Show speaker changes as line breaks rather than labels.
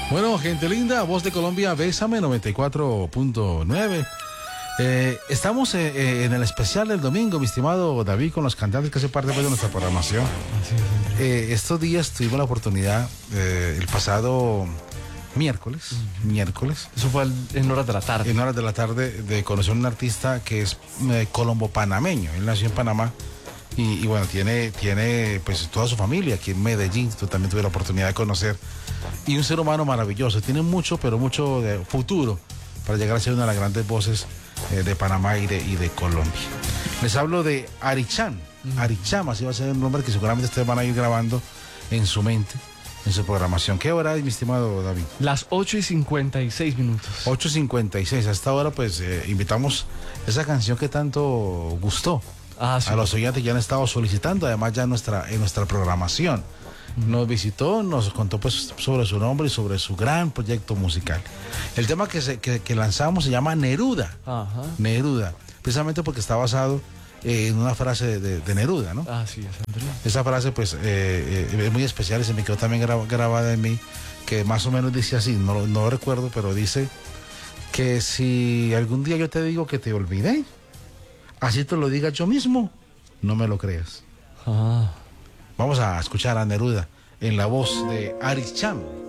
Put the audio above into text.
Bueno, gente linda, Voz de Colombia, Bésame 94.9. Estamos en el especial del domingo, mi estimado David, con los cantantes que hacen parte de nuestra programación.
Así es,
Estos días tuvimos la oportunidad, el pasado miércoles,
eso fue en horas de la tarde.
en horas de la tarde, de conocer a un artista que es colombo-panameño. Él nació en Panamá y bueno, tiene pues toda su familia aquí en Medellín. Tú también tuve la oportunidad de conocer. Y un ser humano maravilloso, tiene mucho, pero mucho de futuro para llegar a ser una de las grandes voces de Panamá y de Colombia. Les hablo de Aricham. Aricham, así va a ser el nombre que seguramente ustedes van a ir grabando en su mente, en su programación. ¿Qué hora es, mi estimado David?
Las 8:56.
8:56. A esta hora, pues, invitamos esa canción que tanto gustó
Sí.
a los oyentes que ya han estado solicitando, además ya en nuestra programación. Nos visitó, nos contó pues sobre su nombre y sobre su gran proyecto musical. El tema que lanzamos se llama Neruda.
Ajá.
Neruda, precisamente porque está basado en una frase de Neruda, ¿no?
Así es, Andrés.
Esa frase pues es muy especial y se me quedó también grabada en mí, que más o menos dice así, no lo recuerdo, pero dice que si algún día yo te digo que te olvidé, así te lo diga yo mismo, no me lo creas.
Ah.
Vamos a escuchar a Neruda en la voz de Aricham.